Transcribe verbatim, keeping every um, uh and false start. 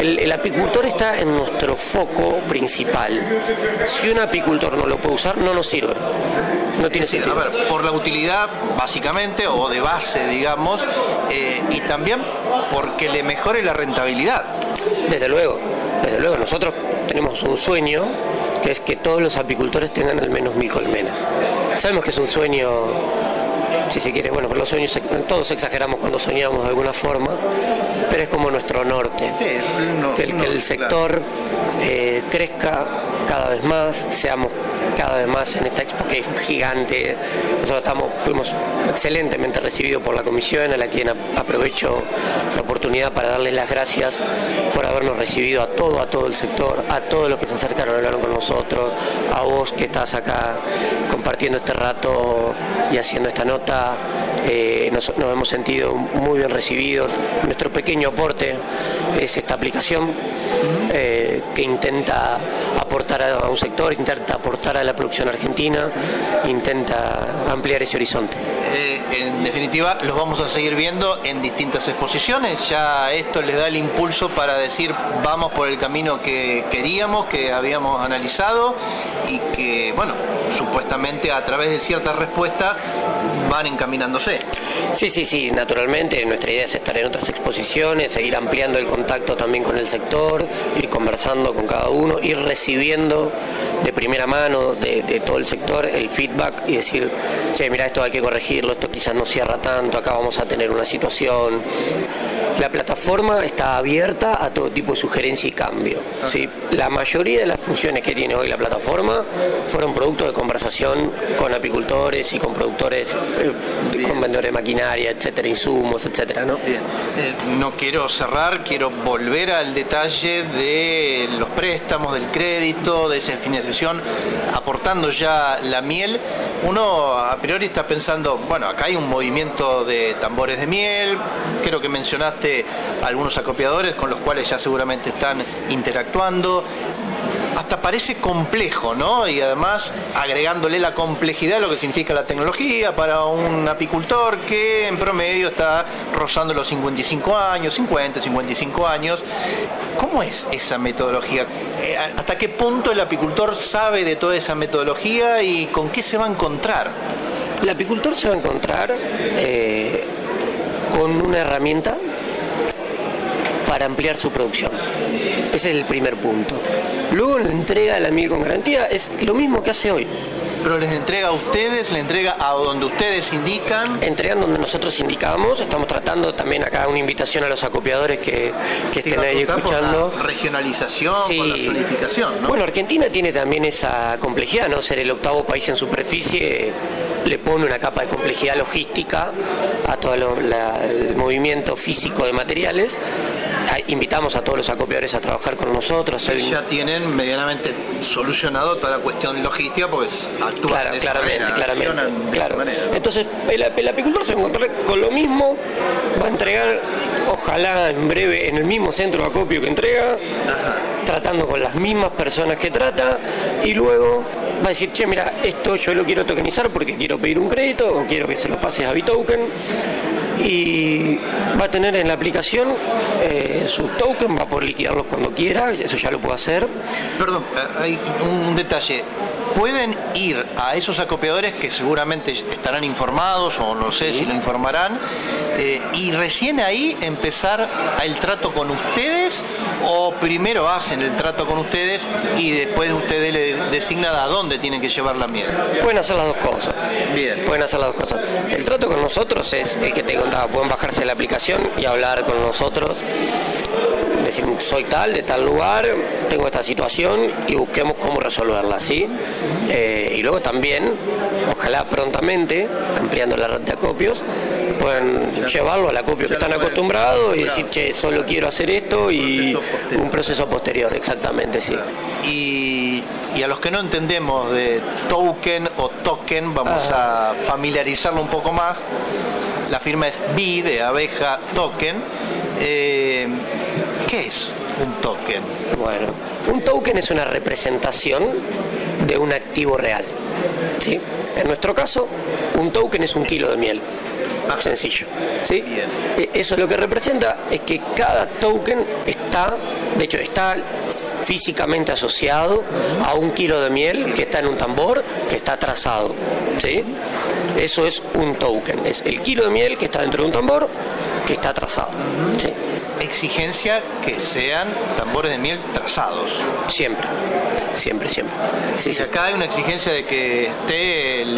el, el apicultor está en nuestro foco principal. Si un apicultor no lo puede usar, no nos sirve. No tiene decir, sentido. A ver, por la utilidad, básicamente, o de base, digamos, eh, y también porque le mejore la rentabilidad. Desde luego, desde luego. Nosotros tenemos un sueño, que es que todos los apicultores tengan al menos mil colmenas. Sabemos que es un sueño, si se quiere, bueno, pero los sueños, todos exageramos cuando soñamos de alguna forma, pero es como nuestro norte. Sí, no, que, el, no, que el sector claro. eh, crezca cada vez más, seamos cada vez más en esta expo que es gigante. Nosotros estamos, fuimos excelentemente recibidos por la comisión, a la quien aprovecho la oportunidad para darles las gracias por habernos recibido a todo, a todo el sector, a todos los que se acercaron y hablaron con nosotros, a vos que estás acá compartiendo este rato y haciendo esta nota. Eh, nos, nos hemos sentido muy bien recibidos. Nuestro pequeño aporte es esta aplicación eh, que intenta aportar a, a un sector, intenta aportar a la producción argentina, intenta ampliar ese horizonte. Eh, en definitiva, los vamos a seguir viendo en distintas exposiciones. Ya esto les da el impulso para decir vamos por el camino que queríamos, que habíamos analizado y que, bueno, supuestamente a través de cierta respuesta van encaminándose. Sí, sí, sí, naturalmente nuestra idea es estar en otras exposiciones, seguir ampliando el contacto también con el sector, ir conversando con cada uno, ir recibiendo de primera mano de, de todo el sector el feedback y decir, che, mira, esto hay que corregirlo, esto quizás no cierra tanto, acá vamos a tener una situación. La plataforma está abierta a todo tipo de sugerencia y cambio, ¿sí? La mayoría de las funciones que tiene hoy la plataforma fueron producto de conversación con apicultores y con productores, eh, con vendedores de maquinaria, etcétera, insumos, etcétera, ¿no? Bien. Eh, no quiero cerrar, quiero volver al detalle de los préstamos, del crédito, de esa financiación, aportando ya la miel. Uno a priori está pensando, bueno, acá hay un movimiento de tambores de miel, creo que mencionaste algunos acopiadores con los cuales ya seguramente están interactuando. Hasta parece complejo, ¿no? Y además agregándole la complejidad de lo que significa la tecnología para un apicultor que en promedio está rozando los cincuenta y cinco años, cincuenta, cincuenta y cinco años. ¿Cómo es esa metodología? ¿Hasta qué punto el apicultor sabe de toda esa metodología y con qué se va a encontrar? El apicultor se va a encontrar eh, con una herramienta para ampliar su producción. Ese es el primer punto. Luego la entrega de la miel con garantía es lo mismo que hace hoy. Pero les entrega a ustedes, le entrega a donde ustedes indican. Entregan donde nosotros indicamos. Estamos tratando también acá una invitación a los acopiadores que, que estén ahí escuchando. Por la regionalización, sí. Por la zonificación, ¿no? Bueno, Argentina tiene también esa complejidad, ¿no? Ser el octavo país en superficie le pone una capa de complejidad logística a todo lo, la, el movimiento físico de materiales. Invitamos a todos los acopiadores a trabajar con nosotros. Ya tienen medianamente solucionado toda la cuestión logística porque actúan claro, de esa claramente, manera, claramente, de claro. esa manera. Entonces el, el apicultor se va a encontrar con lo mismo, va a entregar, ojalá en breve, en el mismo centro de acopio que entrega, ajá, tratando con las mismas personas que trata, y luego va a decir, che, mira, esto yo lo quiero tokenizar porque quiero pedir un crédito o quiero que se lo pases a Bitoken, y va a tener en la aplicación eh, sus tokens, va a poder liquidarlos cuando quiera, eso ya lo puede hacer. Perdón, hay un detalle. Pueden ir a esos acopiadores que seguramente estarán informados o no sé, sí, si lo informarán, eh, y recién ahí empezar el trato con ustedes, o primero hacen el trato con ustedes y después ustedes le designan a dónde tienen que llevar la miel. Pueden hacer las dos cosas. Bien. Pueden hacer las dos cosas. El trato con nosotros es el que te contaba, pueden bajarse la aplicación y hablar con nosotros. Decir, soy tal, de tal lugar, tengo esta situación y busquemos cómo resolverla, ¿sí? Eh, y luego también, ojalá prontamente, ampliando la red de acopios, pueden ya, llevarlo al acopio que están acostumbrados y decir, che, solo quiero hacer esto y proceso un proceso posterior, exactamente, sí. Y, y a los que no entendemos de token o token, vamos ah. a familiarizarlo un poco más. La firma es Bee, de abeja, token. Eh, ¿Qué es un token? Bueno, un token es una representación de un activo real, ¿sí? En nuestro caso, un token es un kilo de miel. Ah, sencillo. ¿Sí? Bien. Eh, Eso lo que representa es que cada token está, de hecho, está físicamente asociado a un kilo de miel que está en un tambor que está trazado. ¿Sí? Eso es un token, es el kilo de miel que está dentro de un tambor que está trazado. ¿Sí? Exigencia que sean tambores de miel trazados. Siempre, siempre, siempre. Sí, Y sí. acá hay una exigencia de que esté